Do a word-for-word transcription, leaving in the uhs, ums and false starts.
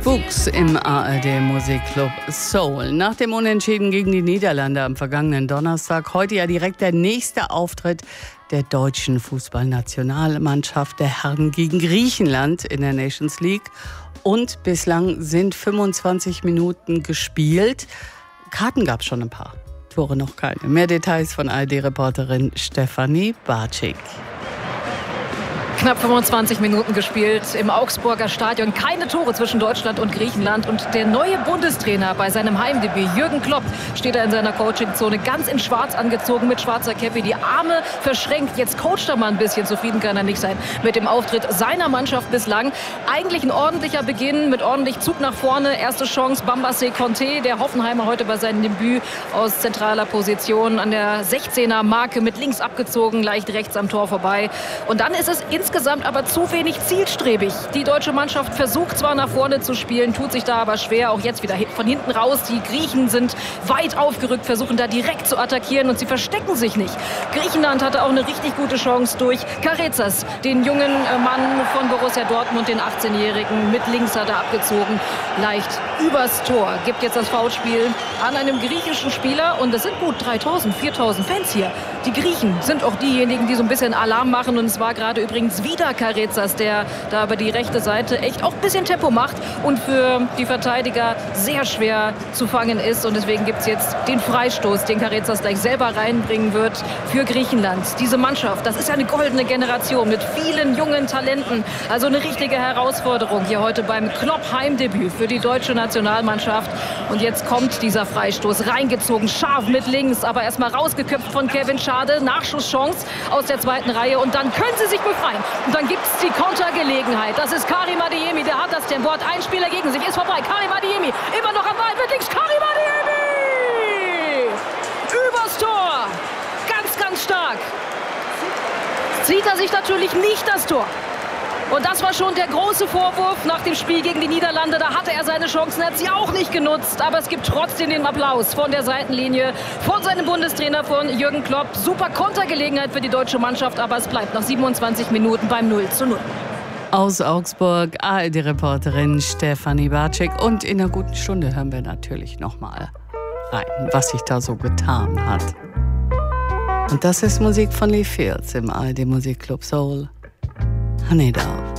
Wuchs im A R D Musikclub Soul. Nach dem Unentschieden gegen die Niederlande am vergangenen Donnerstag heute ja direkt der nächste Auftritt der deutschen Fußballnationalmannschaft der Herren gegen Griechenland in der Nations League. Und bislang sind fünfundzwanzig Minuten gespielt. Karten gab es schon ein paar, Tore noch keine. Mehr Details von A R D-Reporterin Stefanie Bartschik. Knapp fünfundzwanzig Minuten gespielt im Augsburger Stadion. Keine Tore zwischen Deutschland und Griechenland. Und der neue Bundestrainer bei seinem Heimdebüt, Jürgen Klopp, steht er in seiner Coachingzone ganz in schwarz angezogen mit schwarzer Käppi, die Arme verschränkt. Jetzt coacht er mal ein bisschen. Zufrieden kann er nicht sein mit dem Auftritt seiner Mannschaft bislang. Eigentlich ein ordentlicher Beginn mit ordentlich Zug nach vorne. Erste Chance Bambassé Conté, der Hoffenheimer heute bei seinem Debüt aus zentraler Position an der sechzehner Marke mit links abgezogen, leicht rechts am Tor vorbei. Und dann ist es insgesamt Insgesamt aber zu wenig zielstrebig. Die deutsche Mannschaft versucht zwar nach vorne zu spielen, tut sich da aber schwer. Auch jetzt wieder von hinten raus. Die Griechen sind weit aufgerückt, versuchen da direkt zu attackieren und sie verstecken sich nicht. Griechenland hatte auch eine richtig gute Chance durch Karetzas, den jungen Mann von Borussia Dortmund, den achtzehnjährigen. Mit links hat er abgezogen, leicht übers Tor. Gibt jetzt das Foulspiel an einem griechischen Spieler und es sind gut dreitausend, viertausend Fans hier. Die Griechen sind auch diejenigen, die so ein bisschen Alarm machen und es war gerade übrigens wieder Karetzas, der da über die rechte Seite echt auch ein bisschen Tempo macht und für die Verteidiger sehr schwer zu fangen ist. Und deswegen gibt es jetzt den Freistoß, den Karetzas gleich selber reinbringen wird für Griechenland. Diese Mannschaft, das ist ja eine goldene Generation mit vielen jungen Talenten. Also eine richtige Herausforderung hier heute beim Klopp-Heimdebüt für die deutsche Nationalmannschaft. Und jetzt kommt dieser Freistoß, reingezogen, scharf mit links, aber erstmal rausgeköpft von Kevin Schade. Nachschusschance aus der zweiten Reihe und dann können sie sich befreien. Und dann gibt es die Kontergelegenheit. Das ist Karim Adeyemi, der hat das Tempo, hat einen Spieler gegen sich, ist vorbei. Karim Adeyemi, immer noch am Ball, mit links, Karim Adeyemi! Übers Tor! Ganz, ganz stark. Zieht er sich natürlich nicht das Tor. Und das war schon der große Vorwurf nach dem Spiel gegen die Niederlande. Da hatte er seine Chancen, hat sie auch nicht genutzt. Aber es gibt trotzdem den Applaus von der Seitenlinie, von seinem Bundestrainer, von Jürgen Klopp. Super Kontergelegenheit für die deutsche Mannschaft, aber es bleibt nach siebenundzwanzig Minuten beim null zu null. Aus Augsburg, A R D-Reporterin Stefanie Bartschik. Und in einer guten Stunde hören wir natürlich nochmal rein, was sich da so getan hat. Und das ist Musik von Lee Fields im A R D Musikclub Soul. Honey Dove.